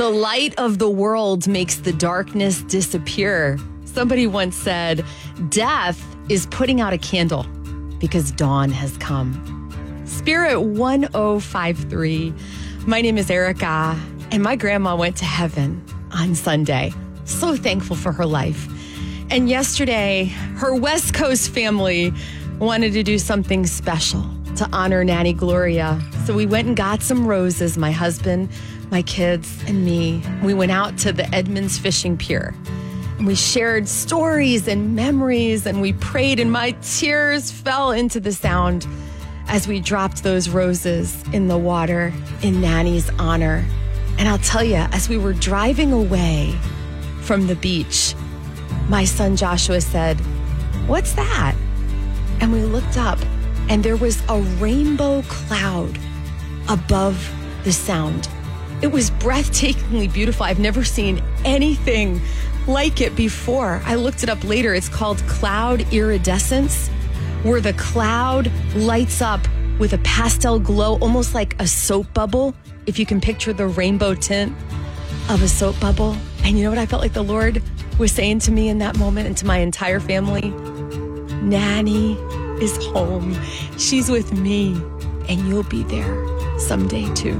The light of the world makes the darkness disappear. Somebody once said, death is putting out a candle because dawn has come. Spirit 1053. My name is Erica, and my grandma went to heaven on Sunday. So thankful for her life. And yesterday, her West Coast family wanted to do something special to honor Nanny Gloria. So we went and got some roses, my husband, my kids, and me. We went out to the Edmonds Fishing Pier. And we shared stories and memories, and we prayed, and my tears fell into the sound as we dropped those roses in the water in Nanny's honor. And I'll tell you, as we were driving away from the beach, my son Joshua said, "What's that?" And we looked up, and there was a rainbow cloud above the sound. It was breathtakingly beautiful. I've never seen anything like it before. I looked it up later. It's called cloud iridescence, where the cloud lights up with a pastel glow, almost like a soap bubble, if you can picture the rainbow tint of a soap bubble. And you know what I felt like the Lord was saying to me in that moment and to my entire family? Nanny is home. She's with me, and you'll be there someday too.